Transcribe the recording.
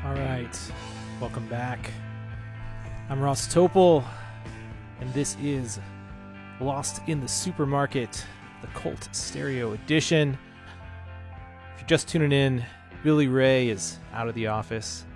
All right, welcome back. I'm Ross Topol, and this is Lost in the Supermarket, the Cult Stereo Edition. If you're just tuning in, Billy Ray is out of the office.